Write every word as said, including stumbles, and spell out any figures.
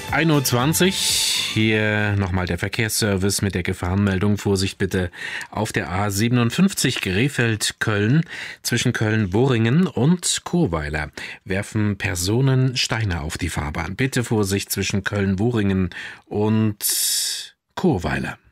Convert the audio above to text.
ein Uhr zwanzig, hier nochmal der Verkehrsservice mit der Gefahrenmeldung. Vorsicht bitte auf der A siebenundfünfzig Krefeld-Köln. Zwischen Köln-Boringen und Churweiler werfen Personen Steine auf die Fahrbahn. Bitte Vorsicht zwischen Köln-Boringen und Churweiler.